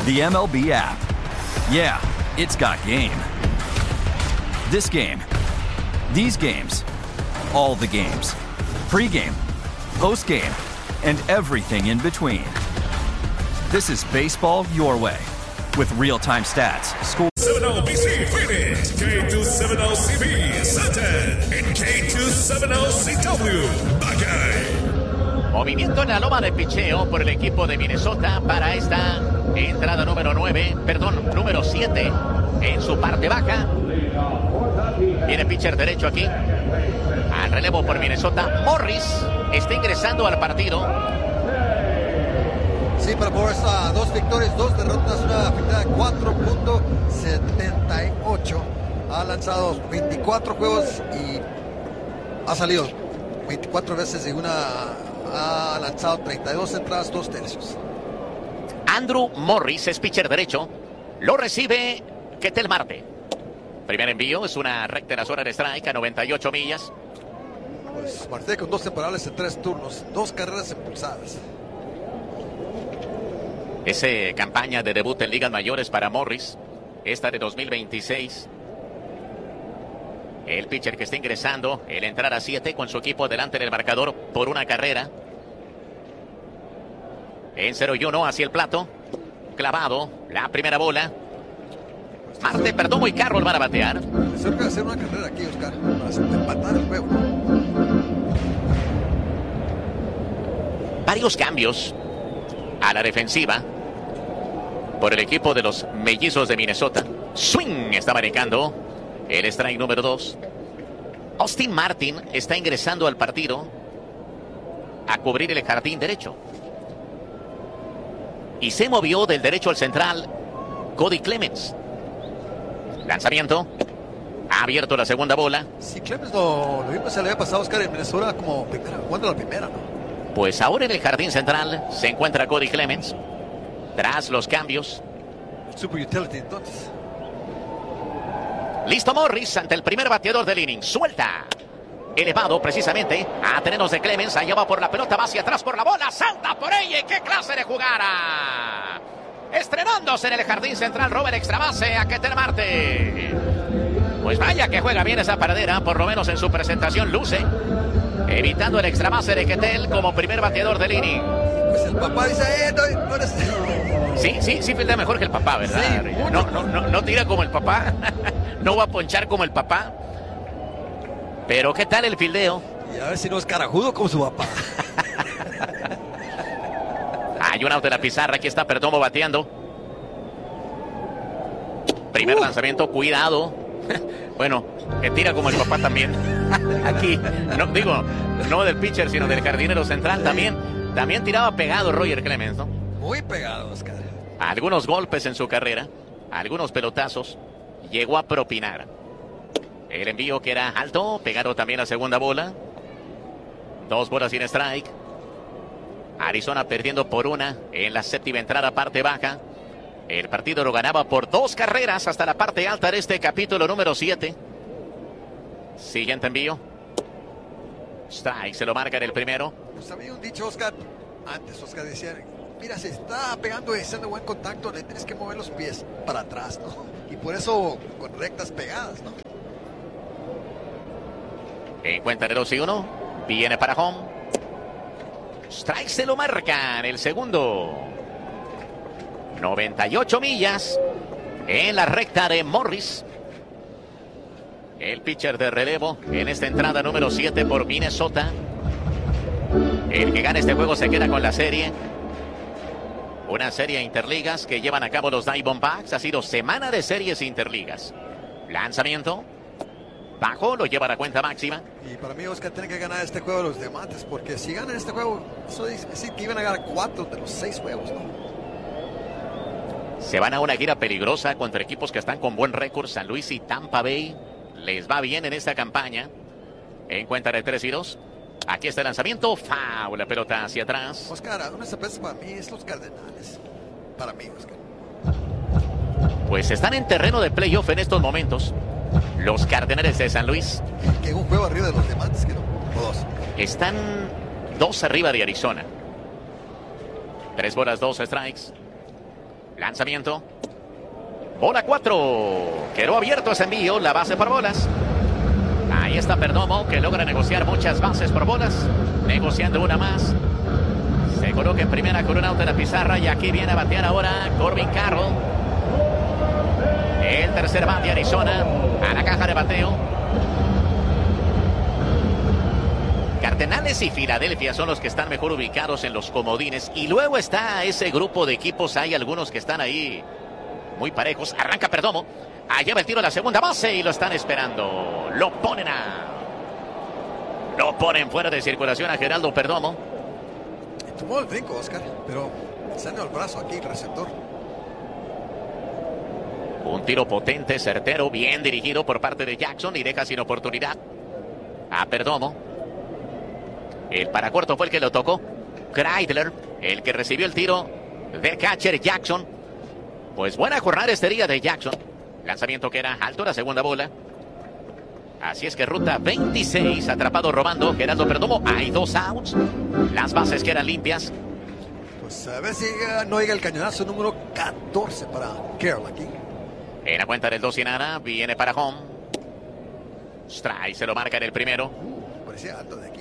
The MLB app. Yeah, it's got game. This game. These games. All the games. Pre-game, post-game, and everything in between. This is baseball your way. With real-time stats, score... 70BC Phoenix, K270CB Sutton, and K270CW Buckeye. Movimiento en la loma de picheo por el equipo de Minnesota para esta entrada número 7 en su parte baja. Viene pitcher derecho aquí. Al relevo por Minnesota. Morris está ingresando al partido. Sí, para Morris, 2 victorias, 2 derrotas, una afectada 4.78. Ha lanzado 24 juegos y ha salido 24 veces y ha lanzado 32 entradas, 2 tercios. Andrew Morris es pitcher derecho. Lo recibe Ketel Marte. Primer envío es una recta en la zona de strike a 98 millas. Pues Marte con 2 imparables en 3 turnos, 2 carreras impulsadas. Esa campaña de debut en ligas mayores para Morris, esta de 2026. El pitcher que está ingresando, el entrar a 7 con su equipo delante del marcador por una carrera. En 0-1 hacia el plato. Clavado, la primera bola. Marte, perdón, muy Carroll van a batear. Es hora de hacer una carrera aquí, Oscar, para empatar el juego. Varios cambios a la defensiva por el equipo de los Mellizos de Minnesota. Swing está marcando el strike número 2. Austin Martin está ingresando al partido a cubrir el jardín derecho. Y se movió del derecho al central Cody Clemens. Lanzamiento. Ha abierto la segunda bola. Si Clemens lo mismo se le había pasado a Oscar en Minnesota como primera, jugando la primera, ¿no? Pues ahora en el jardín central se encuentra Cody Clemens. Tras los cambios. Super utility, entonces. Listo Morris ante el primer bateador del inning. Suelta. Elevado precisamente a terrenos de Clemens. Allá va por la pelota, va hacia atrás por la bola. Salta por ella. ¿Y qué clase de jugada? Estrenándose en el jardín central, Robert extrabase a Ketel Marte. Pues vaya que juega bien esa paradera, por lo menos en su presentación luce. Evitando el extrabase de Ketel como primer bateador del inning. Pues el papá dice, no eres... Sí, fildea mejor que el papá, ¿verdad? Sí, no tira como el papá. No va a ponchar como el papá. Pero ¿qué tal el fildeo? Y a ver si no es carajudo como su papá. Hay un out de la pizarra, aquí está Perdomo bateando. Primer lanzamiento, cuidado. Bueno, que tira como el papá también. Aquí, no del pitcher, sino del jardinero central también. También tiraba pegado Roger Clemens, ¿no? Muy pegado, Oscar. Algunos golpes en su carrera, algunos pelotazos, llegó a propinar. El envío que era alto, pegado también a segunda bola. 2 bolas sin strike. Arizona perdiendo por 1 en la séptima entrada, parte baja. El partido lo ganaba por 2 carreras hasta la parte alta de este capítulo número 7. Siguiente envío. Strike, se lo marca en el primero. Pues había un dicho, Oscar, antes, Oscar decía, mira, se está pegando y haciendo buen contacto, le tienes que mover los pies para atrás, ¿no? Y por eso con rectas pegadas, ¿no? En cuenta de 2-1, viene para home. Strike se lo marcan, el segundo. 98 millas en la recta de Morris. El pitcher de relevo en esta entrada número 7 por Minnesota. El que gane este juego se queda con la serie. Una serie interligas que llevan a cabo los Diamondbacks. Ha sido semana de series interligas. Lanzamiento. Bajo, lo lleva a la cuenta máxima. Y para mí, Oscar, tiene que ganar este juego los diamantes, porque si ganan este juego, eso dice que iban a ganar 4 de los 6 juegos, ¿no? Se van a una gira peligrosa contra equipos que están con buen récord. San Luis y Tampa Bay les va bien en esta campaña. En cuenta de 3-2. Aquí está el lanzamiento. Foul, la pelota hacia atrás. Oscar, una sorpresa para mí es los Cardenales. Para mí, Oscar. Pues están en terreno de playoff en estos momentos. Los Cardenales de San Luis. Que un juego arriba de los diamantes, que no. O 2. Están 2 arriba de Arizona. 3 bolas, 2 strikes. Lanzamiento. Bola 4. Quedó abierto ese envío. La base por bolas. Ahí está Perdomo, que logra negociar muchas bases por bolas. Negociando una más. Se coloca en primera con un out de la pizarra. Y aquí viene a batear ahora Corbin Carroll. El tercer bate de Arizona. A la caja de bateo. Cardenales y Filadelfia son los que están mejor ubicados en los comodines. Y luego está ese grupo de equipos. Hay algunos que están ahí muy parejos. Arranca Perdomo. Allá va el tiro a la segunda base y lo están esperando. Lo ponen fuera de circulación a Geraldo Perdomo. Tomó el brinco, Oscar, pero salió el brazo aquí el receptor. Un tiro potente, certero, bien dirigido por parte de Jackson y deja sin oportunidad a Perdomo. El paracorto fue el que lo tocó. Kreidler, el que recibió el tiro de catcher Jackson. Pues buena jornada este día de Jackson. Lanzamiento que era alto, la segunda bola. Así es que ruta 26, atrapado robando Geraldo Perdomo. Hay 2 outs. Las bases quedan limpias. Pues a ver si no llega el cañonazo número 14 para Carroll aquí. En la cuenta del 2 y nada, viene para home. Strike se lo marca en el primero. Parecía alto de aquí.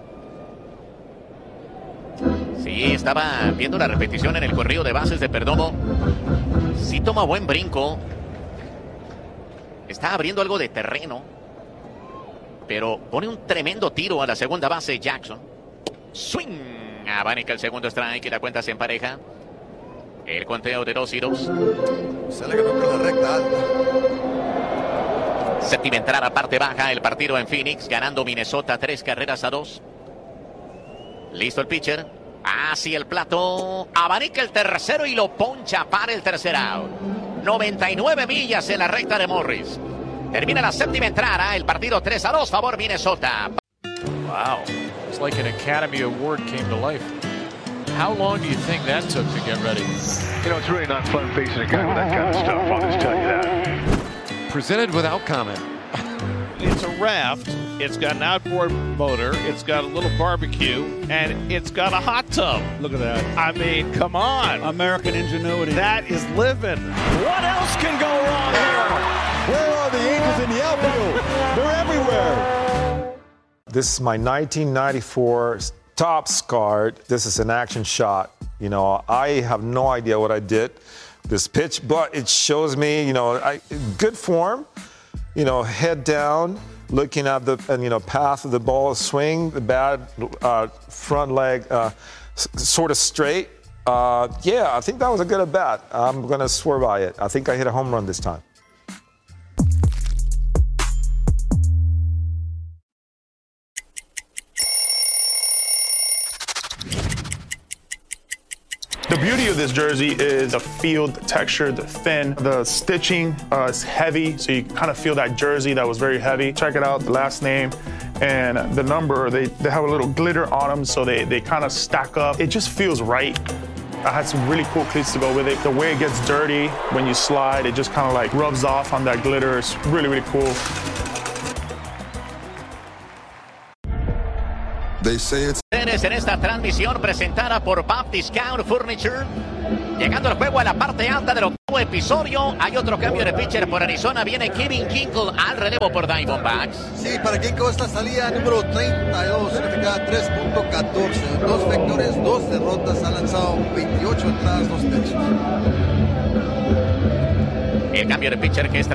Sí, estaba viendo la repetición en el corrido de bases de Perdomo. Sí toma buen brinco. Está abriendo algo de terreno. Pero pone un tremendo tiro a la segunda base Jackson. Swing. Abanica el segundo strike y la cuenta se empareja. El conteo de 2 y 2. Se le ganó con la recta alta. Séptima entrada, parte baja. El partido en Phoenix. Ganando Minnesota 3-2. Listo el pitcher. Hacia el plato. Abanica el tercero y lo poncha para el tercer out. 99 millas en la recta de Morris. Termina la séptima entrada. El partido 3-2. Favor Minnesota. Wow. It's like an Academy Award came to life. How long do you think that took to get ready? You know, it's really not fun facing a guy with that kind of stuff. I'll just tell you that. Presented without comment. It's a raft. It's got an outboard motor. It's got a little barbecue. And it's got a hot tub. Look at that. I mean, come on. American ingenuity. That is living. What else can go wrong here? Where are the Angels in the outfield? They're everywhere. This is my 1994 Topps card. This is an action shot. You know, I have no idea what I did this pitch, but it shows me, you know, good form. You know, head down, looking at the path of the ball, swing the bat, front leg sort of straight. Yeah, I think that was a good at bat. I'm gonna swear by it. I think I hit a home run this time. The beauty of this jersey is the field, the texture, the thin, the stitching is heavy, so you kind of feel that jersey that was very heavy. Check it out, the last name and the number, they have a little glitter on them, so they kind of stack up. It just feels right. I had some really cool cleats to go with it. The way it gets dirty when you slide, it just kind of like rubs off on that glitter. It's really, really cool. They say it's... En esta transmisión presentada por Bob Discount Furniture. Llegando el juego a la parte alta del octavo episodio. Hay otro cambio de pitcher por Arizona. Viene Kevin Kinkle al relevo por Diamondbacks. Sí, para Kinkle esta salida número 32, significa 3.14. 2 victorias, 2 derrotas. Ha lanzado 28 entradas, 2 tercios. El cambio de pitcher que es